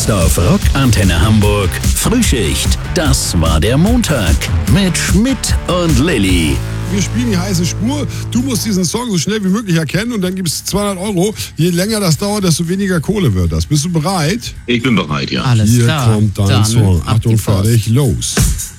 Jetzt auf Rock Antenne Hamburg. Frühschicht. Das war der Montag. Mit Schmidt und Lilly. Wir spielen die heiße Spur. Du musst diesen Song so schnell wie möglich erkennen und dann gibt es 200 €. Je länger das dauert, desto weniger Kohle wird das. Bist du bereit? Ich bin bereit, ja. Alles Hier klar. kommt dein Dann Song. ab Achtung, die Post. fertig, los.